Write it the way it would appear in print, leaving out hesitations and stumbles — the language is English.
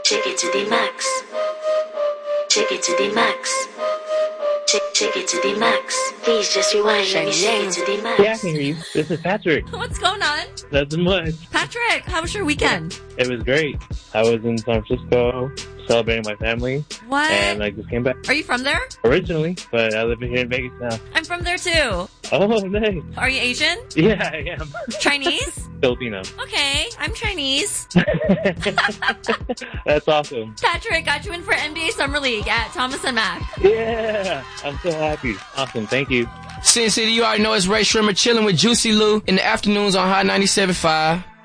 Check it to the max. Check it to the max. Check it to the max. Please just rewind. Let me check it to the max. Yeah, I can hear you. This is Patrick. What's going on? Nothing much. Patrick, how was your weekend? It was great. I was in San Francisco celebrating my family. What? And I just came back. Are you from there? Originally, but I live here in Vegas now. I'm from there too. Oh, nice. Are you Asian? Yeah, I am. Chinese? Filipino. Okay, I'm Chinese. That's awesome. Patrick, got you in for NBA Summer League at Thomas & Mack. Yeah, I'm so happy. Awesome, thank you. Sin City, you already know it's Ray Shrimmer chilling with Juicy Lou in the afternoons on Hot 97.5.